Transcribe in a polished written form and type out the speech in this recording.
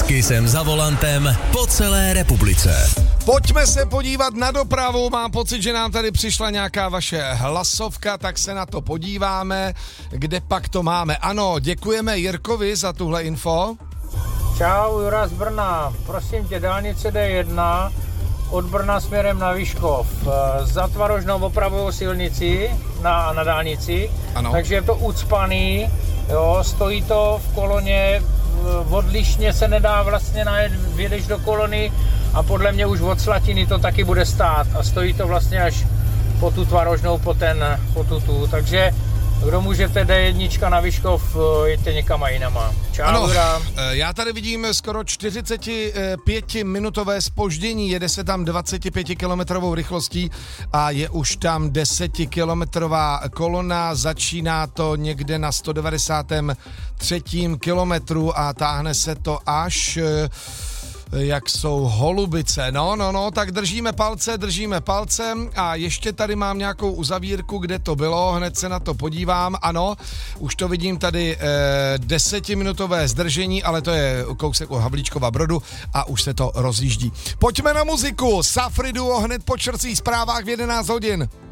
Kissem za volantem po celé republice. Pojďme se podívat na dopravu, mám pocit, že nám tady přišla nějaká vaše hlasovka, tak se na to podíváme, kde pak to máme. Ano, děkujeme Jirkovi za tuhle info. Čau, Jura z Brna. Prosím tě, dálnice D1 od Brna směrem na Vyškov. Za Tvarožnou opravují silnici na dálnici, ano. Takže je to ucpaný, jo, stojí to v koloně, odlišně se nedá vlastně najet, vjedeš do kolony a podle mě už od Slatiny to taky bude stát a stojí to vlastně až po tu Tvarožnou, po tu, takže kdo můžete D1 na Vyškov, jeďte někam a jinama. Čau, ano, já tady vidím skoro 45-minutové zpoždění, jede se tam 25-kilometrovou rychlostí a je už tam 10-kilometrová kolona, začíná to někde na 193. kilometru a táhne se to až... jak jsou Holubice. No, tak držíme palce a ještě tady mám nějakou uzavírku, kde to bylo, hned se na to podívám, ano, už to vidím tady 10-minutové zdržení, ale to je kousek od Havlíčkova Brodu a už se to rozjíždí. Pojďme na muziku, Safri Duo hned po čtvrtých zprávách v 11 hodin.